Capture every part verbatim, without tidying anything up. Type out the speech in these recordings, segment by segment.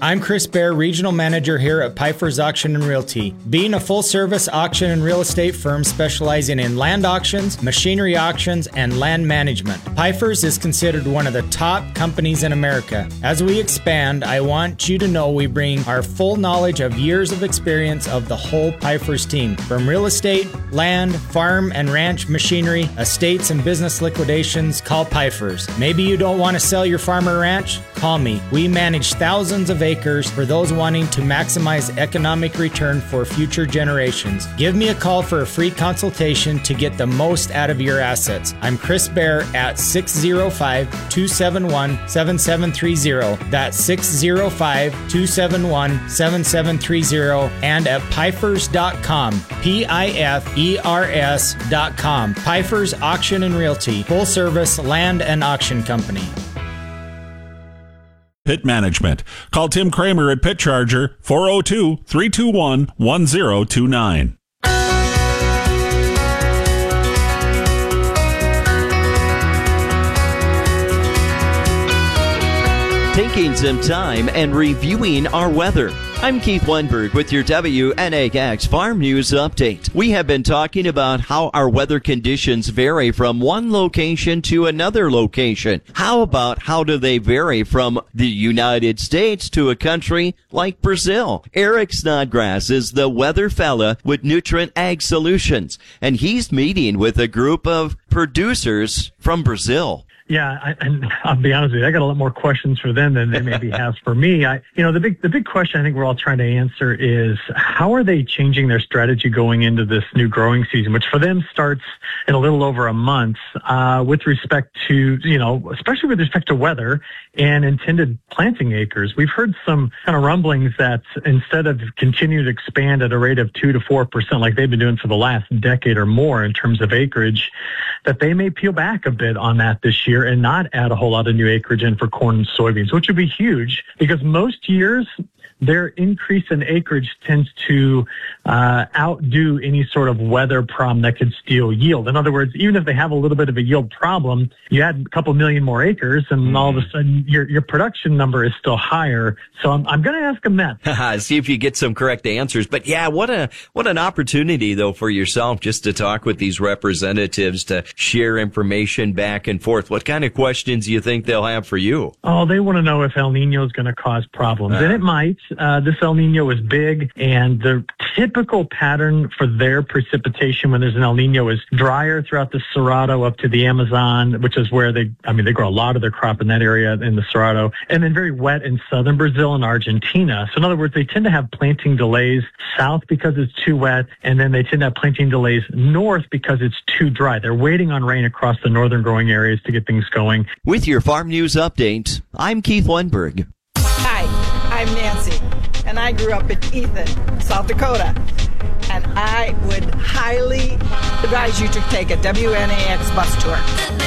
I'm Chris Bear, Regional Manager here at Pfeiffer's Auction and Realty. Being a full-service auction and real estate firm specializing in land auctions, machinery auctions, and land management, Pfeiffer's is considered one of the top companies in America. As we expand, I want you to know we bring our full knowledge of years of experience of the whole Pfeiffer's team. From real estate, land, farm and ranch machinery, estates and business liquidations, call Pfeiffer's. Maybe you don't want to sell your farm or ranch? Call me. We manage thousands of acres for those wanting to maximize economic return for future generations. Give me a call for a free consultation to get the most out of your assets. I'm Chris Bear at six oh five, two seven one, seven seven three oh. That's six oh five, two seven one, seven seven three oh and at Pfeifers dot com. P I F E R S dot com. Pfeiffer's Auction and Realty, full service land and auction company. Pit Management. Call Tim Kramer at Pit Charger, four oh two, three two one, one oh two nine. Taking some time and reviewing our weather. I'm Keith Weinberg with your W N A X Farm News Update. We have been talking about how our weather conditions vary from one location to another location. How about how do they vary from the United States to a country like Brazil? Eric Snodgrass is the weather fella with Nutrient Ag Solutions, and he's meeting with a group of producers from Brazil. Yeah, I, and I'll be honest with you, I got a lot more questions for them than they maybe have for me. I, you know, the big, the big question I think we're all trying to answer is how are they changing their strategy going into this new growing season, which for them starts in a little over a month, uh, with respect to, you know, especially with respect to weather and intended planting acres. We've heard some kind of rumblings that instead of continue to expand at a rate of two to four percent like they've been doing for the last decade or more in terms of acreage, that they may peel back a bit on that this year and not add a whole lot of new acreage in for corn and soybeans, which would be huge because most years their increase in acreage tends to uh, outdo any sort of weather problem that could steal yield. In other words, even if they have a little bit of a yield problem, you add a couple million more acres and mm. all of a sudden your your production number is still higher. So I'm, I'm going to ask them that. See if you get some correct answers. But yeah, what a what an opportunity, though, for yourself just to talk with these representatives, to share information back and forth. What kind of questions do you think they'll have for you? Oh, they want to know if El Nino is going to cause problems. Uh. And it might. Uh, this El Nino is big, and the typical pattern for their precipitation when there's an El Nino is drier throughout the Cerrado up to the Amazon, which is where they, I mean, they grow a lot of their crop in that area in the Cerrado, and then very wet in southern Brazil and Argentina. So in other words, they tend to have planting delays south because it's too wet, and then they tend to have planting delays north because it's too dry. They're waiting on rain across the northern growing areas to get things going. With your Farm News Update, I'm Keith Weinberg. Hi, I'm Nancy, and I grew up in Ethan, South Dakota. And I would highly advise you to take a W N A X bus tour.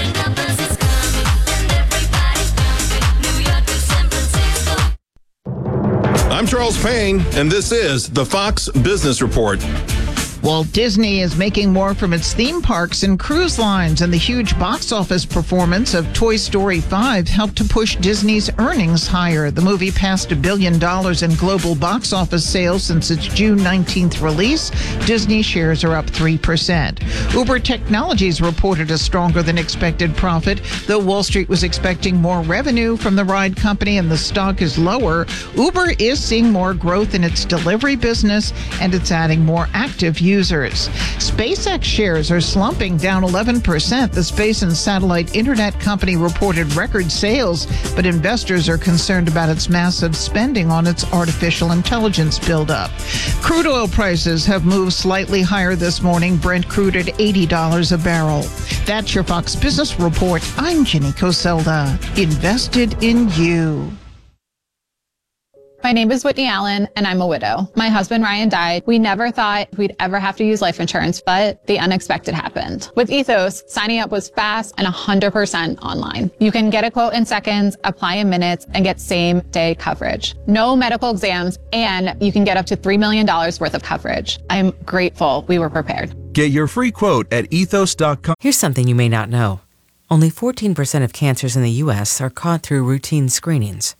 I'm Charles Payne, and this is the Fox Business Report. Walt Disney is making more from its theme parks and cruise lines, and the huge box office performance of Toy Story five helped to push Disney's earnings higher. The movie passed a billion dollars in global box office sales since its June nineteenth release. Disney shares are up three percent. Uber Technologies reported a stronger than expected profit, though Wall Street was expecting more revenue from the ride company and the stock is lower. Uber is seeing more growth in its delivery business, and it's adding more active users. Users. SpaceX shares are slumping, down eleven percent. The space and satellite internet company reported record sales, but investors are concerned about its massive spending on its artificial intelligence buildup. Crude oil prices have moved slightly higher this morning. Brent crude at eighty dollars a barrel. That's your Fox Business Report. I'm Jenny Coselda. Invested in you. My name is Whitney Allen, and I'm a widow. My husband, Ryan, died. We never thought we'd ever have to use life insurance, but the unexpected happened. With Ethos, signing up was fast and one hundred percent online. You can get a quote in seconds, apply in minutes, and get same-day coverage. No medical exams, and you can get up to three million dollars worth of coverage. I'm grateful we were prepared. Get your free quote at ethos dot com. Here's something you may not know. Only fourteen percent of cancers in the U S are caught through routine screenings.